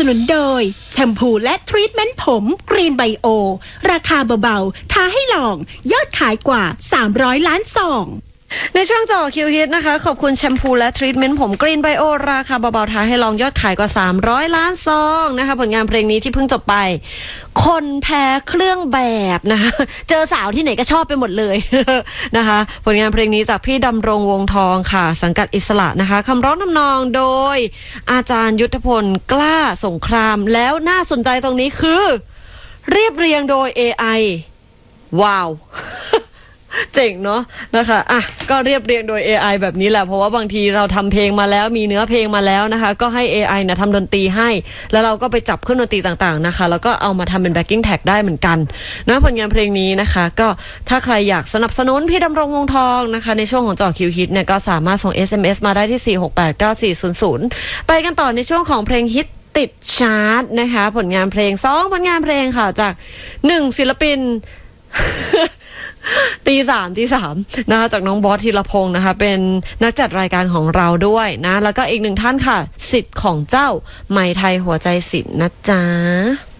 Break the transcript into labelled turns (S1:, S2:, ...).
S1: นุนโดยแชมพูและทรีทเมนต์ผมกรีนไบโอราคาเบาๆท้าให้ลองยอดขายกว่า300ล้านซอง
S2: ในช่วงจ่อคิวฮิตนะคะขอบคุณแชมพูและทรีทเมนต์ผมกรีนไบโอราคาเบาๆท้าให้ลองยอดขายกว่า300ล้านซองนะคะผลงานเพลงนี้ที่เพิ่งจบไปคนแพ้เครื่องแบบนะคะเจอสาวที่ไหนก็ชอบไปหมดเลยนะคะผลงานเพลงนี้จากพี่ดำรงวงทองค่ะสังกัดอิสระนะคะคำร้องทำนองโดยอาจารย์ยุทธพลกล้าสงครามแล้วน่าสนใจตรงนี้คือเรียบเรียงโดย AI ว้าวเจ๋งเนาะนะคะอ่ะก็เรียบเรียงโดย AI แบบนี้แหละเพราะว่าบางทีเราทำเพลงมาแล้วมีเนื้อเพลงมาแล้วนะคะก็ให้ AI นะทำดนตรีให้แล้วเราก็ไปจับเครื่องดนตรีต่างๆนะคะแล้วก็เอามาทำเป็น backing track ได้เหมือนกันนะผลงานเพลงนี้นะคะก็ถ้าใครอยากสนับสนุนพี่ดำรงวงทองนะคะในช่วงของจ่อคิวฮิตเนี่ยก็สามารถส่ง SMS มาได้ที่4689400ไปกันต่อในช่วงของเพลงฮิตติดชาร์ตนะคะผลงานเพลง2ผลงานเพลงค่ะจาก1ศิลปิน ตีสามนะคะจากน้องบอสธีรพงศ์นะคะเป็นนักจัดรายการของเราด้วยนะแล้วก็อีกหนึ่งท่านค่ะสิทธิ์ของเจ้าไหมไทยหัวใจศิลป์นะจ๊ะ